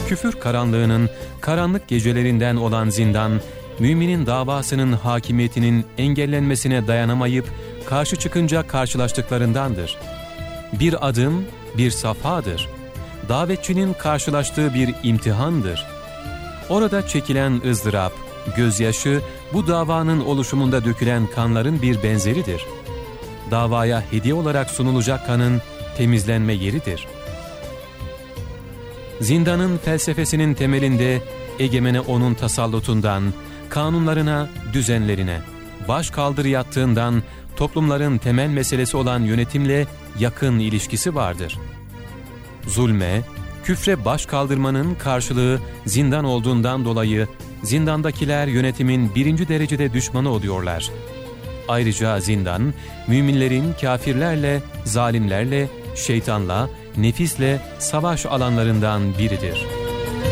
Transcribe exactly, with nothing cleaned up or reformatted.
Küfür karanlığının karanlık gecelerinden olan zindan, müminin davasının hakimiyetinin engellenmesine dayanamayıp karşı çıkınca karşılaştıklarındandır. Bir adım, bir safhadır. Davetçinin karşılaştığı bir imtihandır. Orada çekilen ızdırap, gözyaşı, bu davanın oluşumunda dökülen kanların bir benzeridir. Davaya hediye olarak sunulacak kanın temizlenme yeridir. Zindanın felsefesinin temelinde egemene onun tasallutundan, kanunlarına, düzenlerine, baş kaldır yattığından toplumların temel meselesi olan yönetimle yakın ilişkisi vardır. Zulme, küfre baş kaldırmanın karşılığı zindan olduğundan dolayı zindandakiler yönetimin birinci derecede düşmanı oluyorlar. Ayrıca zindan, müminlerin kafirlerle, zalimlerle, şeytanla, nefisle savaş alanlarından biridir.